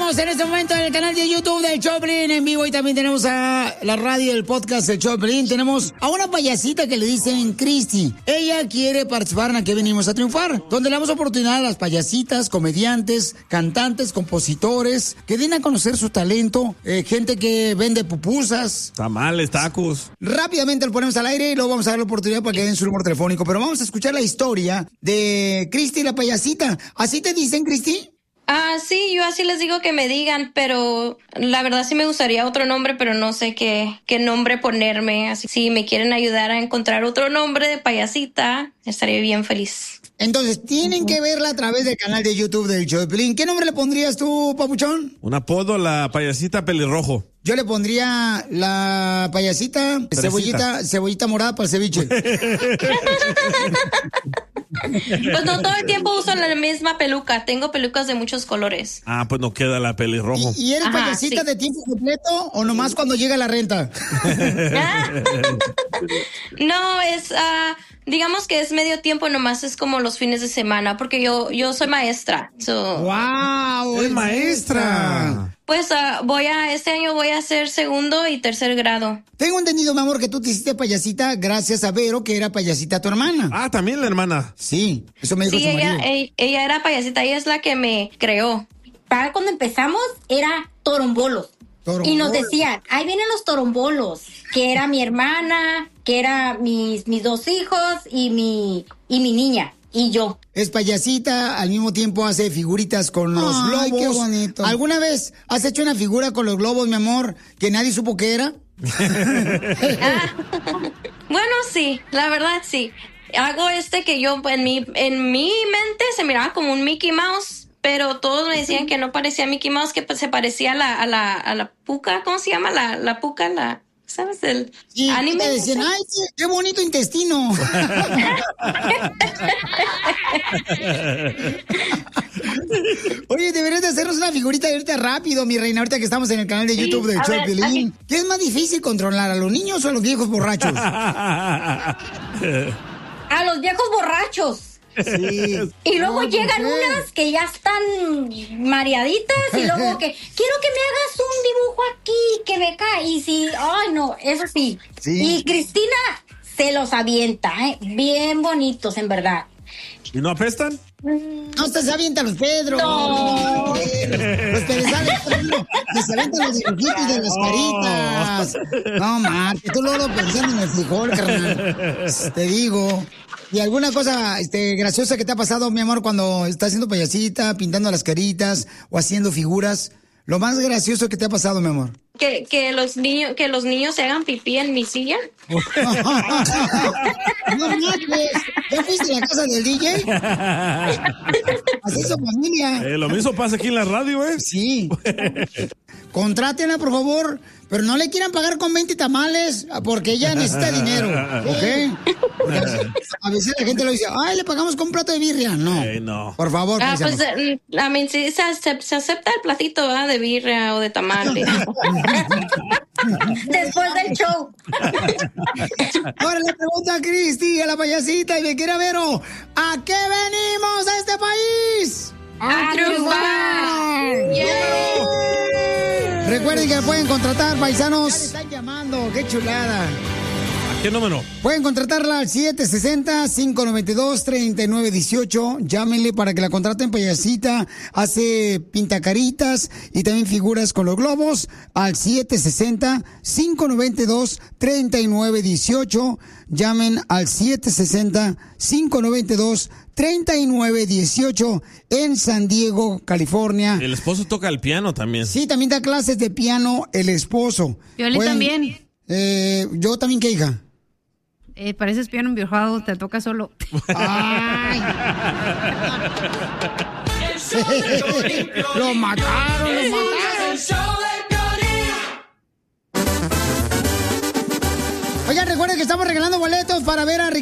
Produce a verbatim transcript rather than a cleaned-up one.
Estamos en este momento en el canal de YouTube del Choplin en vivo y también tenemos a la radio, el podcast del Choplin. Tenemos a una payasita que le dicen Cristi. Ella quiere participar en Aquí Venimos a Triunfar, donde le damos oportunidad a las payasitas, comediantes, cantantes, compositores, que den a conocer su talento, eh, gente que vende pupusas. Tamales, tacos. Rápidamente lo ponemos al aire y luego vamos a dar la oportunidad para que den su número telefónico. Pero vamos a escuchar la historia de Cristi la payasita. ¿Así te dicen, Cristi? Ah, sí, yo así les digo que me digan, pero la verdad sí me gustaría otro nombre, pero no sé qué, qué nombre ponerme. Así si me quieren ayudar a encontrar otro nombre de payasita, estaría bien feliz. Entonces, tienen que verla a través del canal de YouTube del Choplin. ¿Qué nombre le pondrías tú, papuchón? Un apodo, la payasita pelirrojo. Yo le pondría la payasita, Perecita. cebollita, cebollita morada para el ceviche. Pues no todo el tiempo uso la misma peluca. Tengo pelucas de muchos colores. Ah, pues no queda la pelirrojo. ¿Y, y eres Ajá, payasita sí. de tiempo completo o nomás cuando llega la renta? No, es, ah, digamos que es medio tiempo, nomás es como los fines de semana, porque yo, yo soy maestra. So, ¡Wow! ¡Es maestra! pues ah, voy a, este año voy a hacer segundo y tercer grado. Tengo entendido, mi amor, que tú te hiciste payasita gracias a Vero, que era payasita tu hermana. Ah, también la hermana. Sí, eso me dijo Sí, su ella, marido. ella, ella era payasita, ella es la que me creó. Para cuando empezamos era torombolos. Torombolos. Y nos decían, ahí vienen los torombolos, que era mi hermana, que era mis, mis dos hijos y mi, y mi niña, y yo. Es payasita, al mismo tiempo hace figuritas con los Ay, globos. qué bonito. ¿Alguna vez has hecho una figura con los globos, mi amor, que nadie supo que era? Ah, bueno, sí, la verdad sí. Hago este que yo en mi, en mi mente se miraba como un Mickey Mouse, pero todos me decían que no parecía Mickey Mouse, que pues, se parecía a la, a la, a la puca, ¿cómo se llama? La, la puca, la, ¿sabes? El Sí, anime. te decían, ay, qué, qué bonito intestino. Oye, deberías de hacernos una figurita ahorita rápido, mi reina, ahorita que estamos en el canal de Sí, YouTube del a show ver, de Piolín. a ¿Qué es más difícil controlar, a los niños o a los viejos borrachos? A los viejos borrachos. Sí. Y luego No, llegan ¿por qué? unas que ya están mareaditas y luego que quiero que me hagas un dibujo aquí, que me cae. Y sí, ay no, eso sí. Sí. Y Cristina se los avienta, ¿eh? Bien bonitos, en verdad. ¿Y no apestan? No se avientan los Pedro. No. Los pedezales, que se avientan los dibujitos de las caritas. No, Marta, tú luego pensando en el frijol, carnal. Te digo. ¿Y alguna cosa este, graciosa que te ha pasado, mi amor, cuando estás haciendo payasita, pintando las caritas o haciendo figuras? Lo más gracioso que te ha pasado, mi amor. Que, que los niños, que los niños se hagan pipí en mi silla. No manches, ¿ya fuiste a la casa del D J? Así es su familia. Eh, lo mismo pasa aquí en la radio, ¿eh? Sí. Contrátenla, por favor, pero no le quieran pagar con veinte tamales porque ella necesita dinero, ¿ok? Porque a veces la gente lo dice, ay, le pagamos con un plato de birria. No, Eh, no. por favor. Ah, paisano. pues, eh, a mí sí se, acep- se acepta el platito, ¿verdad? De birria o de tamale. Después del show. Ahora le pregunto a Cristi, a la payasita, y me quiere Vero, ¿a qué venimos a este país? ¡A triunfar! Recuerden que la pueden contratar, paisanos. Ya le están llamando, qué chulada. ¿A qué número? Pueden contratarla al siete seis cero, cinco nueve dos, tres nueve uno ocho. Llámenle para que la contraten, payasita. Hace pintacaritas y también figuras con los globos al siete seis cero, cinco nueve dos, tres nueve uno ocho. Llamen al siete seis cero, cinco nueve dos, tres nueve uno ocho en San Diego, California. El esposo toca el piano también. Sí, también da clases de piano el esposo. Piolín Pueden- también. Eh, yo también, ¿qué hija? Eh, pareces piano enviejado, te toca solo. Ay. Lo mataron, lo mataron. Oigan, recuerden que estamos regalando boletos para ver a